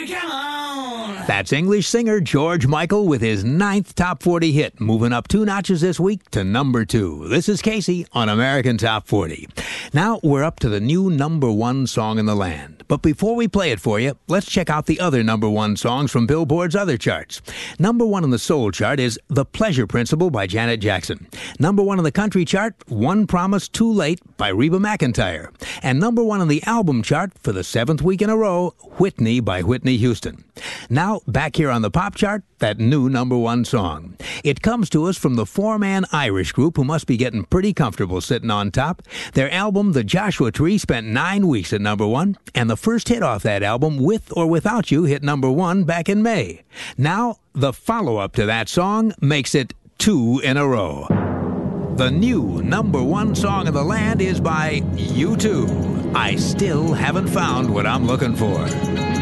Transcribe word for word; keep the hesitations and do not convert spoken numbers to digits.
come on. That's English singer George Michael with his ninth Top forty hit, moving up two notches this week to number two. This is Casey on American Top forty. Now we're up to the new number one song in the land. But before we play it for you, let's check out the other number one songs from Billboard's other charts. Number one on the soul chart is The Pleasure Principle by Janet Jackson. Number one on the country chart, One Promise Too Late by Reba McEntire. And number one on the album chart for the seventh week in a row, Whitney by Whitney Houston. Now, back here on the pop chart, that new number one song. It comes to us from the four-man Irish group who must be getting pretty comfortable sitting on top. Their album, The Joshua Tree, spent nine weeks at number one, and the first hit off that album, With or Without You, hit number one back in May. Now, the follow-up to that song makes it two in a row. The new number one song in the land is by U two. I Still Haven't Found What I'm Looking For.